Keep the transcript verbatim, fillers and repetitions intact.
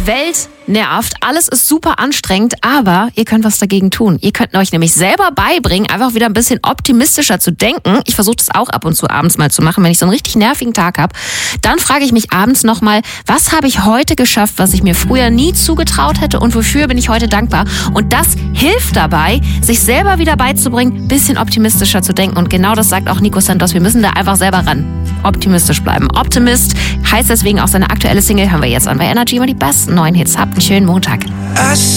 Die Welt nervt, alles ist super anstrengend, aber ihr könnt was dagegen tun. Ihr könnt euch nämlich selber beibringen, einfach wieder ein bisschen optimistischer zu denken. Ich versuche das auch ab und zu abends mal zu machen, wenn ich so einen richtig nervigen Tag habe. Dann frage ich mich abends nochmal, was habe ich heute geschafft, was ich mir früher nie zugetraut hätte und wofür bin ich heute dankbar? Und das hilft dabei, sich selber wieder beizubringen, ein bisschen optimistischer zu denken. Und genau das sagt auch Nico Santos, wir müssen da einfach selber ran. Optimistisch bleiben. Optimist heißt deswegen auch seine aktuelle Single, hören wir jetzt an bei Energy, immer die besten neuen Hits. Habt einen schönen Montag.